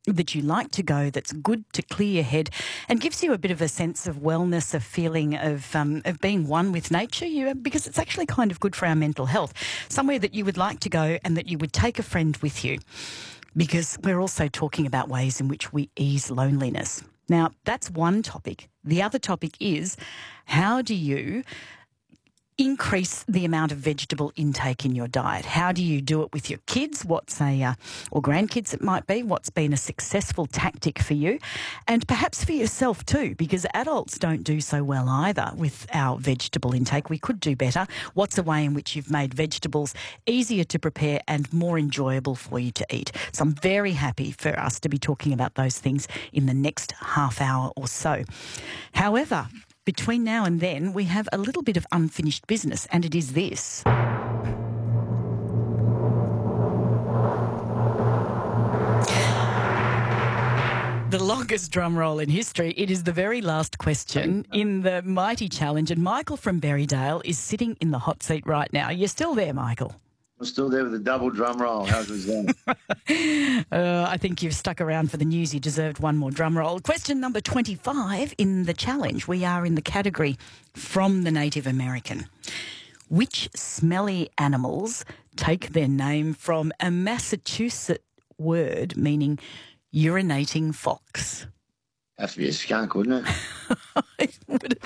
that you like to go, that's good to clear your head and gives you a bit of a sense of wellness, a feeling of being one with nature, because it's actually kind of good for our mental health. Somewhere that you would like to go and that you would take a friend with you, because we're also talking about ways in which we ease loneliness. Now, that's one topic. The other topic is, how do you increase the amount of vegetable intake in your diet? How do you do it with your kids? Or grandkids it might be. What's been a successful tactic for you? And perhaps for yourself too, because adults don't do so well either with our vegetable intake. We could do better. What's a way in which you've made vegetables easier to prepare and more enjoyable for you to eat? So I'm very happy for us to be talking about those things in the next half hour or so. However, between now and then, we have a little bit of unfinished business, and it is this. The longest drum roll in history. It is the very last question in the Mighty Challenge, and Michael from Berrydale is sitting in the hot seat right now. You're still there, Michael? I'm still there with a double drum roll. How's it going? I think you've stuck around for the news. You deserved one more drum roll. Question number 25 in the challenge. We are in the category from the Native American. Which smelly animals take their name from a Massachusetts word meaning urinating fox? Have to be a skunk, wouldn't it?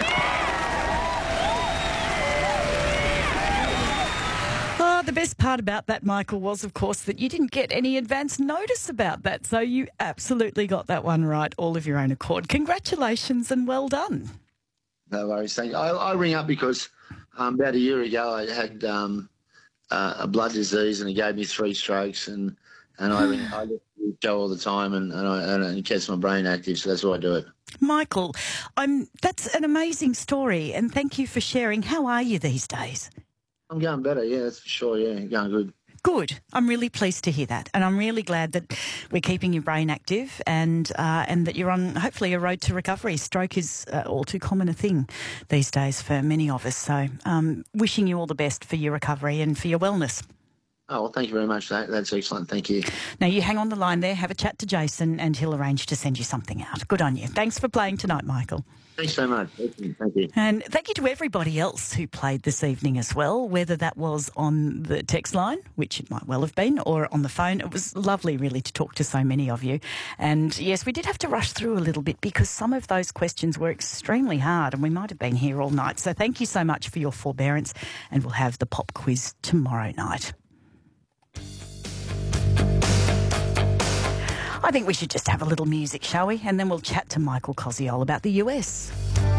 The best part about that, Michael, was, of course, that you didn't get any advance notice about that. So you absolutely got that one right, all of your own accord. Congratulations and well done. No worries. Thank you. I ring up because about a year ago I had a blood disease and it gave me 3 strokes, and I listen to the show all the time and it keeps my brain active, so that's why I do it. Michael, that's an amazing story, and thank you for sharing. How are you these days? I'm going better, yeah, that's for sure, yeah, going good. Good. I'm really pleased to hear that, and I'm really glad that we're keeping your brain active and that you're on, hopefully, a road to recovery. Stroke is all too common a thing these days for many of us, so wishing you all the best for your recovery and for your wellness. Oh, well, thank you very much. That's excellent. Thank you. Now, you hang on the line there, have a chat to Jason, and he'll arrange to send you something out. Good on you. Thanks for playing tonight, Michael. Thanks so much. Thank you. And thank you to everybody else who played this evening as well, whether that was on the text line, which it might well have been, or on the phone. It was lovely, really, to talk to so many of you. And, yes, we did have to rush through a little bit because some of those questions were extremely hard and we might have been here all night. So thank you so much for your forbearance, and we'll have the pop quiz tomorrow night. I think we should just have a little music, shall we? And then we'll chat to Michael Koziol about the US.